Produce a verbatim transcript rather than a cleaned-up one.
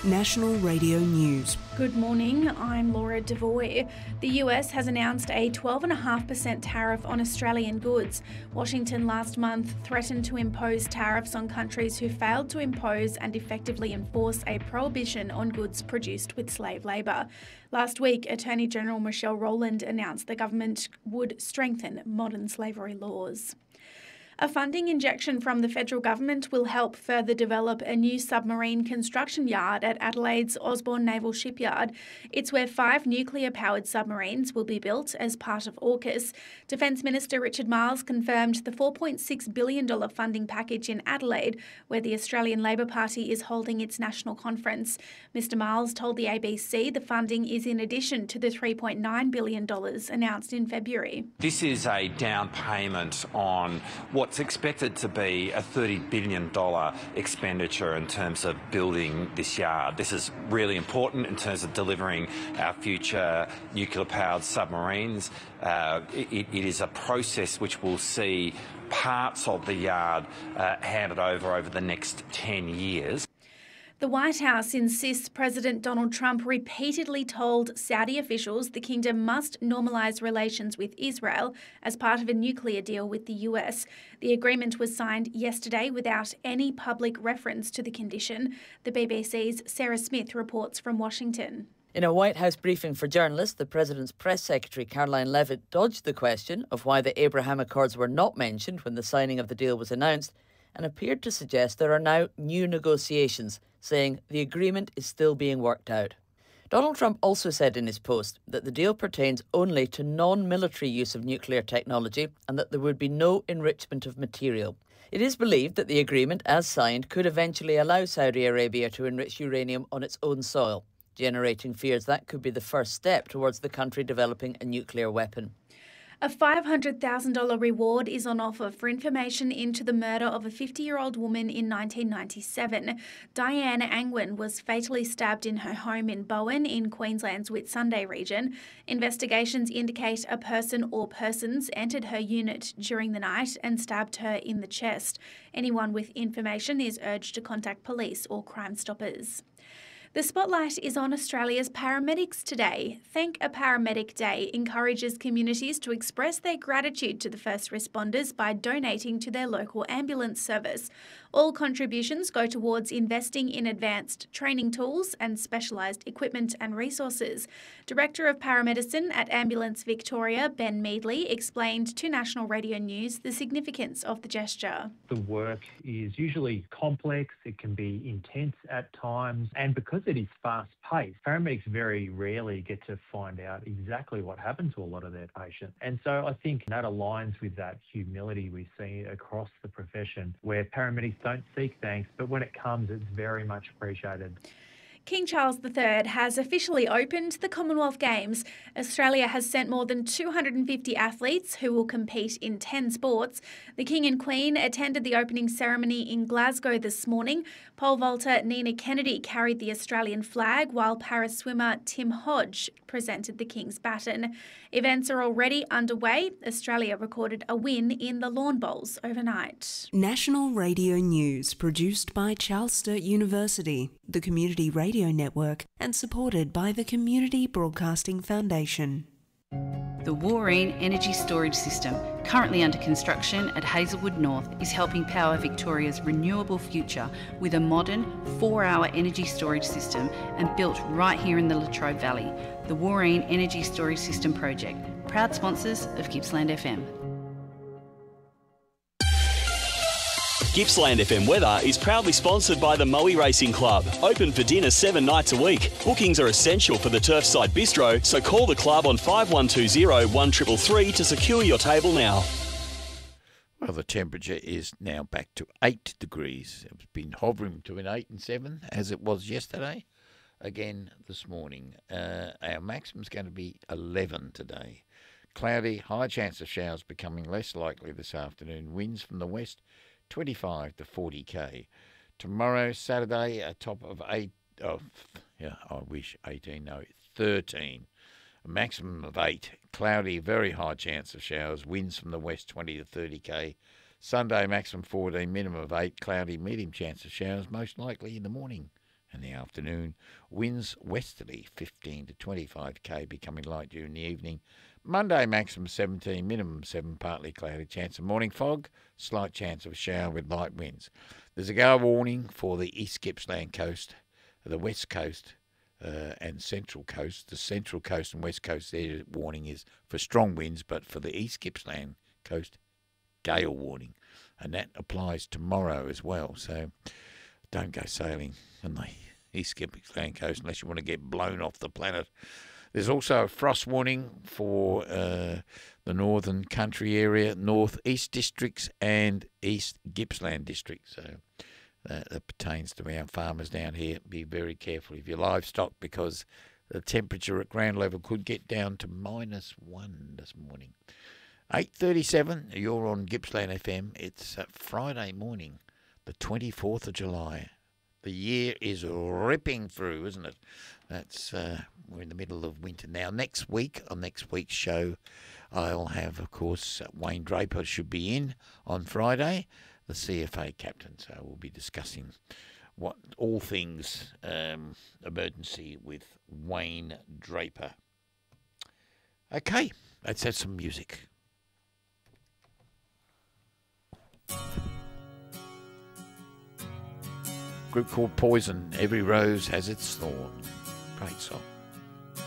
National Radio News. Good morning, I'm Laura Devoy. The U S has announced a twelve point five percent tariff on Australian goods. Washington last month threatened to impose tariffs on countries who failed to impose and effectively enforce a prohibition on goods produced with slave labour. Last week, Attorney General Michelle Rowland announced the government would strengthen modern slavery laws. A funding injection from the federal government will help further develop a new submarine construction yard at Adelaide's Osborne Naval Shipyard. It's where five nuclear-powered submarines will be built as part of AUKUS. Defence Minister Richard Marles confirmed the four point six billion dollars funding package in Adelaide, where the Australian Labor Party is holding its national conference. Mr Marles told the A B C the funding is in addition to the three point nine billion dollars announced in February. This is a down payment on what What's expected to be a thirty billion dollars expenditure in terms of building this yard. This is really important in terms of delivering our future nuclear-powered submarines. Uh, it, it is a process which will see parts of the yard uh, handed over over the next ten years. The White House insists President Donald Trump repeatedly told Saudi officials the kingdom must normalise relations with Israel as part of a nuclear deal with the U S. The agreement was signed yesterday without any public reference to the condition. The B B C's Sarah Smith reports from Washington. In a White House briefing for journalists, the President's press secretary, Caroline Levitt, dodged the question of why the Abraham Accords were not mentioned when the signing of the deal was announced and appeared to suggest there are now new negotiations, saying the agreement is still being worked out. Donald Trump also said in his post that the deal pertains only to non-military use of nuclear technology and that there would be no enrichment of material. It is believed that the agreement, as signed, could eventually allow Saudi Arabia to enrich uranium on its own soil, generating fears that could be the first step towards the country developing a nuclear weapon. A five hundred thousand dollars reward is on offer for information into the murder of a fifty-year-old woman in nineteen ninety-seven. Diane Angwin was fatally stabbed in her home in Bowen in Queensland's Whitsunday region. Investigations indicate a person or persons entered her unit during the night and stabbed her in the chest. Anyone with information is urged to contact police or Crime Stoppers. The spotlight is on Australia's paramedics today. Thank a Paramedic Day encourages communities to express their gratitude to the first responders by donating to their local ambulance service. All contributions go towards investing in advanced training tools and specialised equipment and resources. Director of Paramedicine at Ambulance Victoria, Ben Meadley, explained to National Radio News the significance of the gesture. The work is usually complex, it can be intense at times, and because it is fast-paced, paramedics very rarely get to find out exactly what happened to a lot of their patients. And so I think that aligns with that humility we see across the profession, where paramedics don't seek thanks, but when it comes, it's very much appreciated. King Charles the Third has officially opened the Commonwealth Games. Australia has sent more than two hundred fifty athletes who will compete in ten sports. The King and Queen attended the opening ceremony in Glasgow this morning. Pole vaulter Nina Kennedy carried the Australian flag, while para-swimmer Tim Hodge presented the King's baton. Events are already underway. Australia recorded a win in the lawn bowls overnight. National Radio News, produced by Charles Sturt University, the Community Radio Network, and supported by the Community Broadcasting Foundation. The Wooreen Energy Storage System, currently under construction at Hazelwood North, is helping power Victoria's renewable future with a modern four-hour energy storage system and built right here in the Latrobe Valley. The Wooreen Energy Storage System project, proud sponsors of Gippsland F M. Gippsland F M weather is proudly sponsored by the Moe Racing Club. Open for dinner seven nights a week. Bookings are essential for the Turfside Bistro, so call the club on five one two zero, one three three three to secure your table now. Well, the temperature is now back to eight degrees. It's been hovering between eight and seven, as it was yesterday. Again this morning. Uh, our maximum's going to be eleven today. Cloudy, high chance of showers becoming less likely this afternoon. Winds from the west, twenty-five to forty k. Tomorrow, Saturday, a top of eight. Oh, yeah, I wish eighteen. No, thirteen. A maximum of eight. Cloudy, very high chance of showers. Winds from the west, twenty to thirty k. Sunday, maximum fourteen. Minimum of eight. Cloudy, medium chance of showers, most likely in the morning. in the afternoon. Winds westerly, fifteen to twenty-five k, becoming light during the evening. Monday, maximum seventeen, minimum seven, partly cloudy. Chance of morning fog, slight chance of a shower with light winds. There's a gale warning for the East Gippsland coast, the West Coast, uh, and Central Coast. The Central Coast and West Coast, their warning is for strong winds, but for the East Gippsland coast, gale warning. And that applies tomorrow as well. So don't go sailing on the East Gippsland coast unless you want to get blown off the planet. There's also a frost warning for uh, the northern country area, north-east districts and East Gippsland district. So that, that pertains to our farmers down here. Be very careful of your livestock because the temperature at ground level could get down to minus one this morning. eight thirty-seven, you're on Gippsland F M. It's uh, Friday morning, the twenty-fourth of July. The year is ripping through, isn't it? That's uh, we're in the middle of winter now. Next week, on next week's show, I'll have, of course, Wayne Draper should be in on Friday, the C F A captain. So we'll be discussing what all things um, emergency with Wayne Draper. Okay, let's have some music. Group called Poison. Every rose has its thorn. Great song.